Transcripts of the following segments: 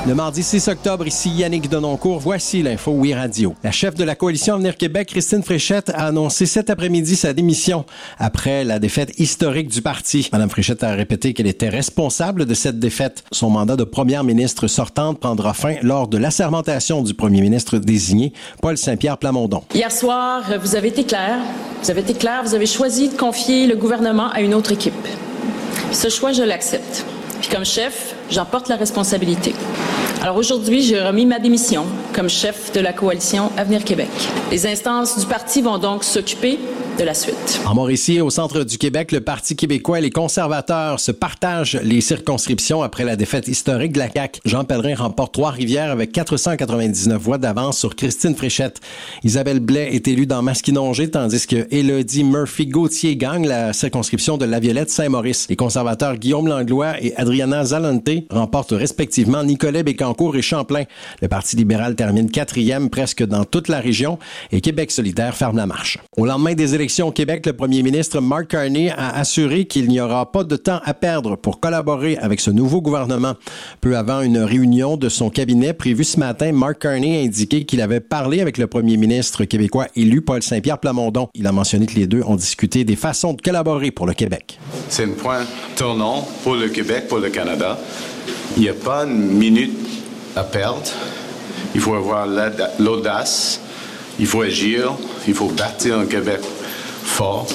Le mardi 6 octobre, ici Yannick Denoncourt, voici l'info Oui Radio. La chef de la coalition Avenir Québec, Christine Fréchette, a annoncé cet après-midi sa démission après la défaite historique du parti. Mme Fréchette a répété qu'elle était responsable de cette défaite. Son mandat de première ministre sortante prendra fin lors de l'assermentation du premier ministre désigné, Paul Saint-Pierre Plamondon. Hier soir, vous avez été clair. Vous avez choisi de confier le gouvernement à une autre équipe. Ce choix, je l'accepte. Puis comme chef, j'en porte la responsabilité. Alors aujourd'hui, j'ai remis ma démission comme chef de la coalition Avenir Québec. Les instances du parti vont donc s'occuper de la suite. En Mauricie, au centre du Québec, le Parti québécois et les conservateurs se partagent les circonscriptions après la défaite historique de la CAQ. Jean Pellerin remporte Trois-Rivières avec 499 voix d'avance sur Christine Fréchette. Isabelle Blais est élue dans Masquinongé, tandis que Élodie Murphy-Gauthier gagne la circonscription de La Violette-Saint-Maurice. Les conservateurs Guillaume Langlois et Adriana Zalante remportent respectivement Nicolet, Bécancour et Champlain. Le Parti libéral termine 4e presque dans toute la région et Québec solidaire ferme la marche. Au lendemain des élections au Québec, le premier ministre Mark Carney a assuré qu'il n'y aura pas de temps à perdre pour collaborer avec ce nouveau gouvernement. Peu avant une réunion de son cabinet prévue ce matin, Mark Carney a indiqué qu'il avait parlé avec le premier ministre québécois élu Paul Saint-Pierre Plamondon. Il a mentionné que les deux ont discuté des façons de collaborer pour le Québec. C'est un point tournant pour le Québec, pour le Canada. Il n'y a pas une minute à perdre. Il faut avoir l'audace, il faut agir, il faut bâtir un Québec fort,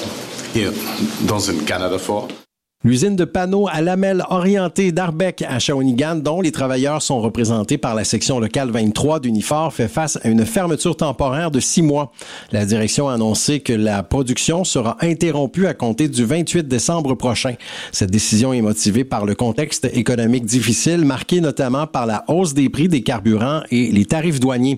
dans un Canada fort. L'usine de panneaux à lamelles orientées d'Arbec à Shawinigan, dont les travailleurs sont représentés par la section locale 23 d'Unifor, fait face à une fermeture temporaire de 6 mois. La direction a annoncé que la production sera interrompue à compter du 28 décembre prochain. Cette décision est motivée par le contexte économique difficile, marqué notamment par la hausse des prix des carburants et les tarifs douaniers.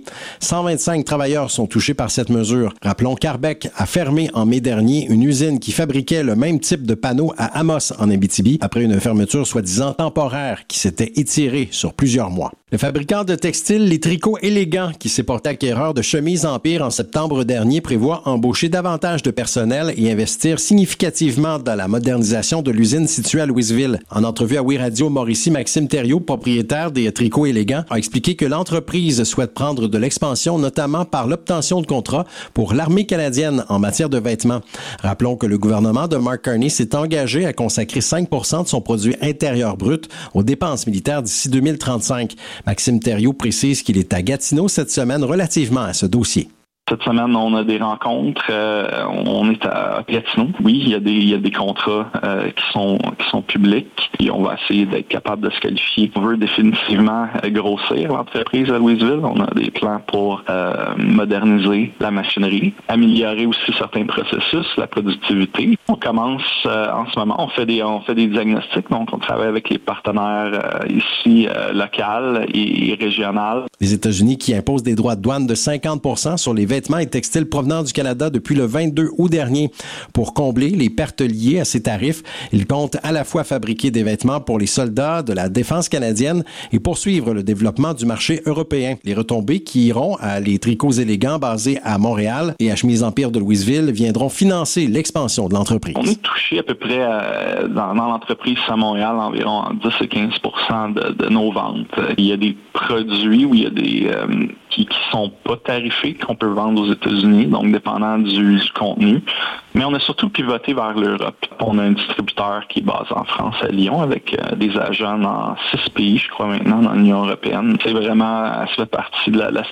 125 travailleurs sont touchés par cette mesure. Rappelons qu'Arbec a fermé en mai dernier une usine qui fabriquait le même type de panneaux à Amos, en Abitibi, après une fermeture soi-disant temporaire qui s'était étirée sur plusieurs mois. Le fabricant de textiles Les Tricots Élégants, qui s'est porté acquéreur de chemises Empire en septembre dernier, prévoit embaucher davantage de personnel et investir significativement dans la modernisation de l'usine située à Louisville. En entrevue à Oui Radio, Mauricie, Maxime Thériault, propriétaire des Tricots Élégants, a expliqué que l'entreprise souhaite prendre de l'expansion, notamment par l'obtention de contrats pour l'armée canadienne en matière de vêtements. Rappelons que le gouvernement de Mark Carney s'est engagé à consacrer 5 % de son produit intérieur brut aux dépenses militaires d'ici 2035. Maxime Thériault précise qu'il est à Gatineau cette semaine relativement à ce dossier. Cette semaine, on a des rencontres. On est à Gatineau. Oui, il y a des contrats qui sont publics. Et on va essayer d'être capable de se qualifier. On veut définitivement grossir l'entreprise à Louisville. On a des plans pour moderniser la machinerie, améliorer aussi certains processus, la productivité. On commence en ce moment. On fait des diagnostics. Donc, on travaille avec les partenaires ici locaux et régionaux. Les États-Unis qui imposent des droits de douane de 50 % sur les vêtements et textiles provenant du Canada depuis le 22 août dernier. Pour combler les pertes liées à ces tarifs, ils comptent à la fois fabriquer des vêtements pour les soldats de la défense canadienne et poursuivre le développement du marché européen. Les retombées qui iront à les tricots élégants basés à Montréal et à Chemise Empire de Louisville viendront financer l'expansion de l'entreprise. On est touché à peu près dans l'entreprise à Montréal environ 10 à 15 % de nos ventes. Il y a des produits où il y a des qui sont pas tarifés, qu'on peut vendre aux États-Unis, donc dépendant du contenu. Mais on a surtout pivoté vers l'Europe. On a un distributeur qui est basé en France, à Lyon, avec des agents dans 6 pays, je crois maintenant, dans l'Union européenne. C'est vraiment, ça fait partie de la